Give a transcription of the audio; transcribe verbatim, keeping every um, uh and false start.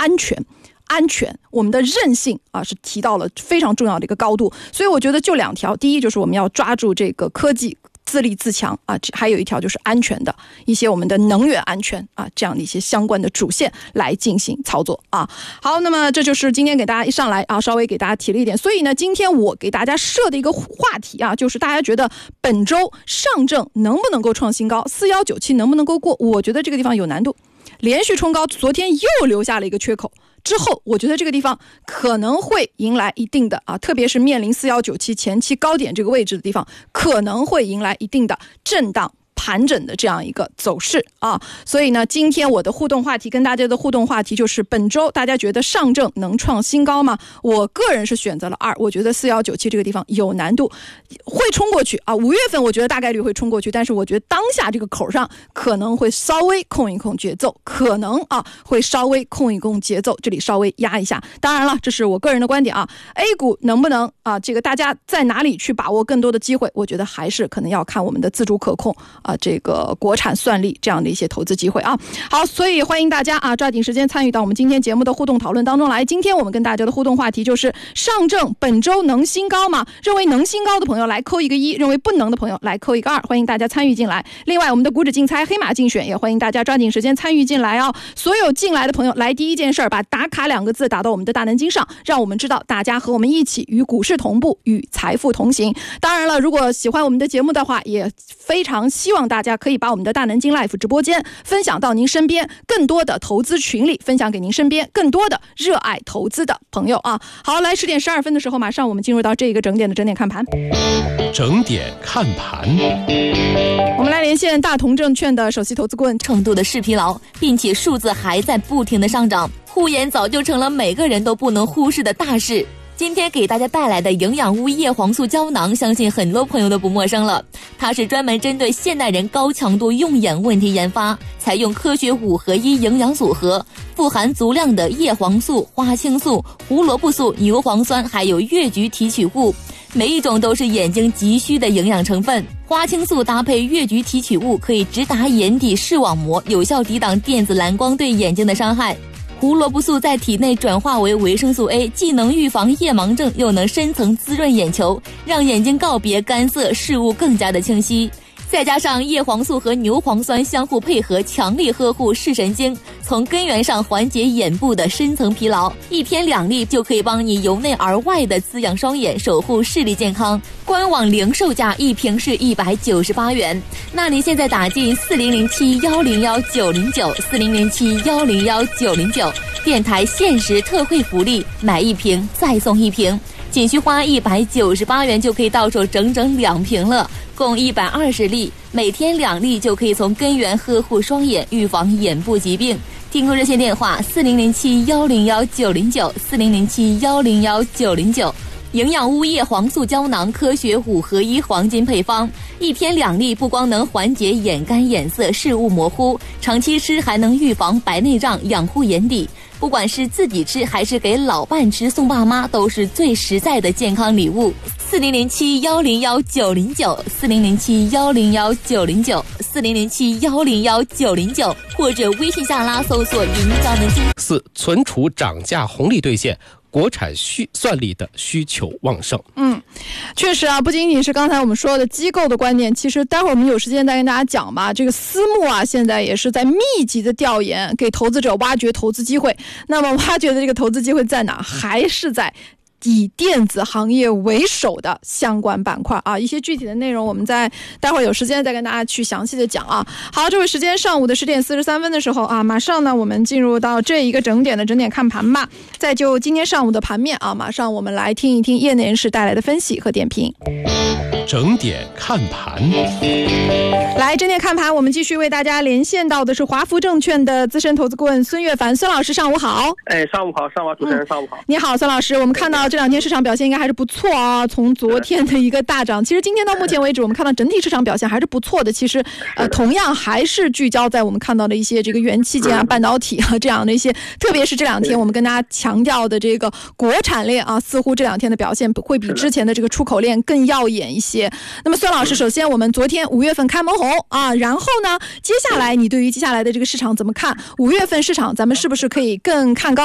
安全。安全，我们的韧性啊是提到了非常重要的一个高度，所以我觉得就两条，第一就是我们要抓住这个科技自立自强啊，还有一条就是安全的一些我们的能源安全啊这样的一些相关的主线来进行操作啊。好，那么这就是今天给大家一上来啊稍微给大家提了一点，所以呢今天我给大家设的一个话题啊，就是大家觉得本周上证能不能够创新高，四一九七能不能够过，我觉得这个地方有难度，连续冲高，昨天又留下了一个缺口。之后我觉得这个地方可能会迎来一定的啊，特别是面临四一九七前期高点这个位置的地方，可能会迎来一定的震荡盘整的这样一个走势啊。所以呢今天我的互动话题跟大家的互动话题就是本周大家觉得上证能创新高吗？我个人是选择了二，我觉得四一九七这个地方有难度，会冲过去啊，五月份我觉得大概率会冲过去，但是我觉得当下这个口上可能会稍微控一控节奏，可能啊会稍微控一控节奏，这里稍微压一下。当然了，这是我个人的观点啊。A 股能不能啊这个大家在哪里去把握更多的机会，我觉得还是可能要看我们的自主可控啊这个国产算力这样的一些投资机会啊。好，所以欢迎大家啊抓紧时间参与到我们今天节目的互动讨论当中来。今天我们跟大家的互动话题就是上证本周能新高吗？认为能新高的朋友来扣一个一，认为不能的朋友来扣一个二，欢迎大家参与进来。另外我们的股指竞猜黑马竞选也欢迎大家抓紧时间参与进来哦。所有进来的朋友来第一件事把打卡两个字打到我们的大南京上，让我们知道大家和我们一起与股市同步，与财富同行。当然了，如果喜欢我们的节目的话，也非常希望大家可以把我们的大南京 Live 直播间分享到您身边更多的投资群里，分享给您身边更多的热爱投资的朋友啊。好，来十点十二分的时候，马上我们进入到这一个整点的整点看盘。 整点看盘， 我们来连线大同证券的首席投资顾问。 程度的视疲劳，并且数字还在不停的上涨，护眼早就成了每个人都不能忽视的大事。今天给大家带来的营养屋叶黄素胶囊，相信很多朋友都不陌生了。它是专门针对现代人高强度用眼问题研发，采用科学五合一营养组合，富含足量的叶黄素、花青素、胡萝卜素、牛磺酸，还有越橘提取物，每一种都是眼睛急需的营养成分。花青素搭配越橘提取物，可以直达眼底视网膜，有效抵挡电子蓝光对眼睛的伤害。胡萝卜素在体内转化为维生素 A， 既能预防夜盲症，又能深层滋润眼球，让眼睛告别干涩，视物更加的清晰。再加上叶黄素和牛磺酸相互配合，强力呵护视神经，从根源上缓解眼部的深层疲劳。一天两粒就可以帮你由内而外的滋养双眼，守护视力健康。官网零售价一瓶是一百九十八元，那你现在打进四零零七幺零幺九零九 四零零七幺零幺九零九，电台限时特惠福利，买一瓶再送一瓶，仅需花一百九十八元就可以到手整整两瓶了，共一百二十粒，每天两粒就可以从根源呵护双眼，预防眼部疾病。订购热线电话四零零七幺零幺九零九 四零零七幺零幺九零九。营养屋叶黄素胶囊科学五合一黄金配方，一天两粒，不光能缓解眼干眼涩、视物模糊，长期吃还能预防白内障，养护眼底。不管是自己吃还是给老伴吃送爸妈，都是最实在的健康礼物。四零零七幺零幺九零九 四零零七幺零幺九零九 四零零七幺零幺九零九，或者微信下拉搜索银家能金。 四、存储涨价红利兑现，国产需算力的需求旺盛。 嗯，确实啊，不仅仅是刚才我们说的机构的观点，其实待会儿我们有时间再跟大家讲吧。这个私募啊，现在也是在密集的调研，给投资者挖掘投资机会。那么挖掘的这个投资机会在哪？还是在以电子行业为首的相关板块啊，一些具体的内容我们在待会儿有时间再跟大家去详细的讲啊。好，这位时间上午的十点四十三分的时候啊，马上呢我们进入到这一个整点的整点看盘吧。再就今天上午的盘面啊，马上我们来听一听业内人士带来的分析和点评。 整点看盘， 来整点看盘，我们继续为大家连线到的是华福证券的资深投资顾问孙岳凡，孙老师上午好。 哎，上午好，上午好，主持人、嗯、上午好。 你好，孙老师，我们看到这两天市场表现应该还是不错啊，从昨天的一个大涨，其实今天到目前为止我们看到整体市场表现还是不错的，其实呃同样还是聚焦在我们看到的一些这个元器件啊、半导体啊这样的一些，特别是这两天我们跟大家强调的这个国产链啊，似乎这两天的表现会比之前的这个出口链更耀眼一些。那么孙老师，首先我们昨天五月份开门红啊，然后呢接下来你对于接下来的这个市场怎么看？五月份市场咱们是不是可以更看高？